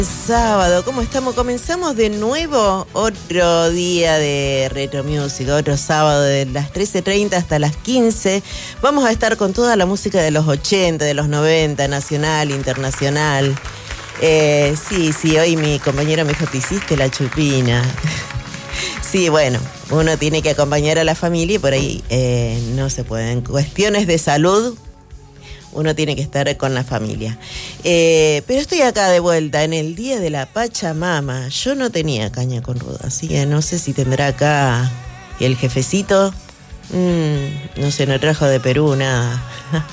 Sábado, ¿cómo estamos? Comenzamos de nuevo otro día de Retro Music, otro sábado de las 13:30 hasta las 15. Vamos a estar con toda la música de los 80, de los 90, nacional, internacional. Sí, hoy mi compañero me dijo, ¿te hiciste la chupina? Sí, bueno, uno tiene que acompañar a la familia y por ahí no se pueden. Cuestiones de salud, uno tiene que estar con la familia. Pero estoy acá de vuelta en el Día de la Pachamama. Yo no tenía caña con ruda, así que no sé si tendrá acá el jefecito. No sé, no trajo de Perú nada.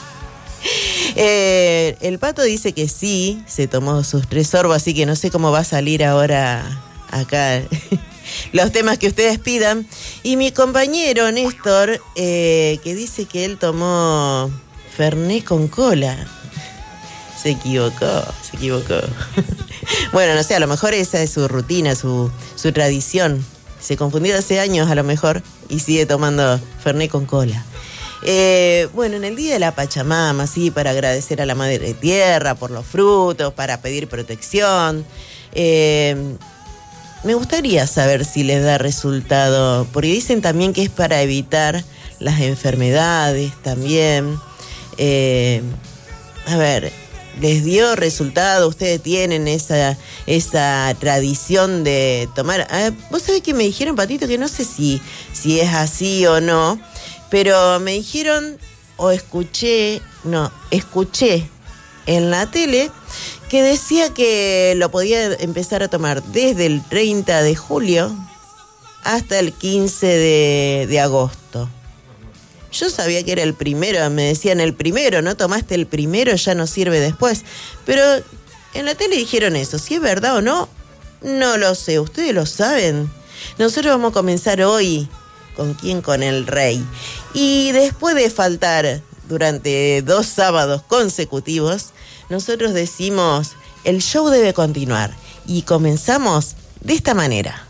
El Pato dice que sí, se tomó sus 3 sorbos, así que no sé cómo va a salir ahora acá los temas que ustedes pidan. Y mi compañero Néstor, que dice que él tomó Fernet con cola. Se equivocó. Bueno, no sé, a lo mejor esa es su rutina, su tradición. Se confundió hace años a lo mejor y sigue tomando Fernet con cola. Bueno, en el Día de la Pachamama, sí, para agradecer a la Madre Tierra por los frutos, para pedir protección. Me gustaría saber si les da resultado, porque dicen también que es para evitar las enfermedades también. A ver, ¿les dio resultado? ¿Ustedes tienen esa tradición de tomar? Vos sabés que me dijeron, Patito, que no sé si es así o no, pero me dijeron, escuché en la tele que decía que lo podía empezar a tomar desde el 30 de julio hasta el 15 de agosto. Yo sabía que era el primero, me decían el primero, no tomaste el primero, ya no sirve después. Pero en la tele dijeron eso, si es verdad o no, no lo sé, ustedes lo saben. Nosotros vamos a comenzar hoy, ¿con quién? Con el Rey. Y después de faltar durante 2 sábados consecutivos, nosotros decimos, el show debe continuar. Y comenzamos de esta manera.